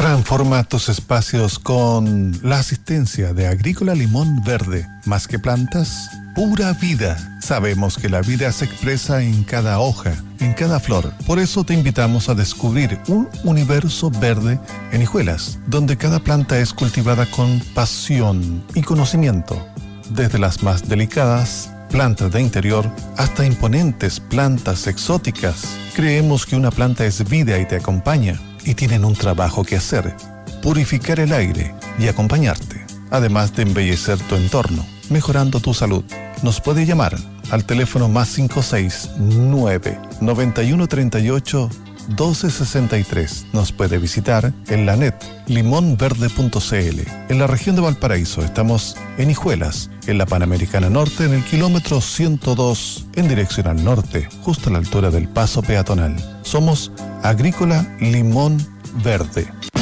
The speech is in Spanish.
Transforma tus espacios con la asistencia de Agrícola Limón Verde. Más que plantas, pura vida. Sabemos que la vida se expresa en cada hoja, en cada flor. Por eso te invitamos a descubrir un universo verde en Hijuelas, donde cada planta es cultivada con pasión y conocimiento. Desde las más delicadas plantas de interior hasta imponentes plantas exóticas. Creemos que una planta es vida y te acompaña. Y tienen un trabajo que hacer: purificar el aire y acompañarte, además de embellecer tu entorno, mejorando tu salud. Nos puede llamar al teléfono +569 9138 1263. Nos puede visitar en la net limonverde.cl. En la región de Valparaíso estamos en Hijuelas, en la Panamericana Norte, en el kilómetro 102, en dirección al norte, justo a la altura del paso peatonal. Somos Agrícola Limón Verde.